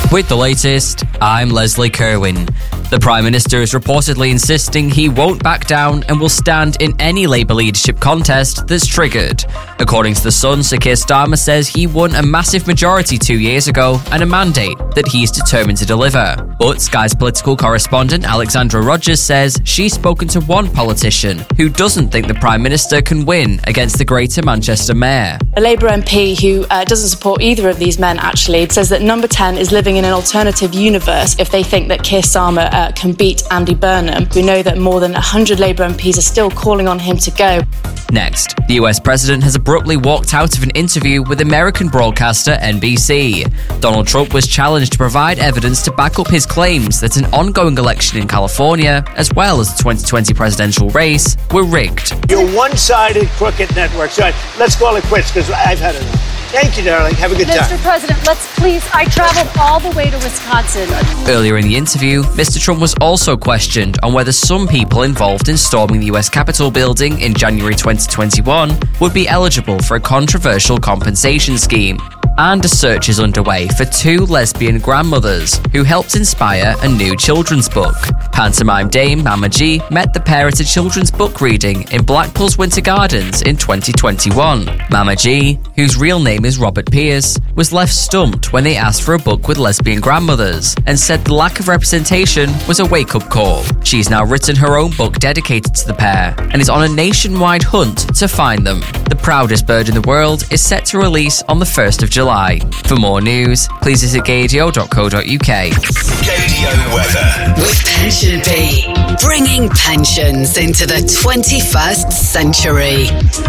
With the latest, I'm Leslie Kerwin. The Prime Minister is reportedly insisting he won't back down and will stand in any Labour leadership contest that's triggered. According to The Sun, Sir Keir Starmer says he won a massive majority 2 years ago and a mandate that he's determined to deliver. But Sky's political correspondent Alexandra Rogers says she's spoken to one politician who doesn't think the Prime Minister can win against the Greater Manchester Mayor. A Labour MP who doesn't support either of these men actually says that Number 10 is living in an alternative universe if they think that Keir Starmer can beat Andy Burnham. We know that more than 100 Labour MPs are still calling on him to go. Next, the US president has abruptly walked out of an interview with American broadcaster NBC. Donald Trump was challenged to provide evidence to back up his claims that an ongoing election in California, as well as the 2020 presidential race, were rigged. Your one-sided crooked network. So let's call it quits because I've had enough. Thank you, darling. Have a good time. Mr. President, I traveled all the way to Wisconsin. Earlier in the interview, Mr. Trump was also questioned on whether some people involved in storming the US Capitol building in January 2021 would be eligible for a controversial compensation scheme. And a search is underway for two lesbian grandmothers who helped inspire a new children's book. Pantomime dame Mama G met the pair at a children's book reading in Blackpool's Winter Gardens in 2021. Mama G, whose real name is Robert Pierce, was left stumped when they asked for a book with lesbian grandmothers and said the lack of representation was a wake-up call. She's now written her own book dedicated to the pair and is on a nationwide hunt to find them. The Proudest Bird in the World is set to release on the 1st of July. For more news, please visit gaydio.co.uk. Gaydio weather. With Pension P, bringing pensions into the 21st century.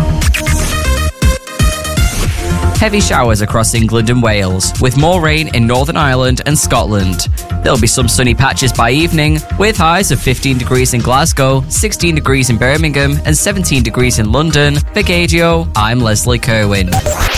Heavy showers across England and Wales, with more rain in Northern Ireland and Scotland. There'll be some sunny patches by evening, with highs of 15 degrees in Glasgow, 16 degrees in Birmingham, and 17 degrees in London. For Gaydio, I'm Leslie Kerwin.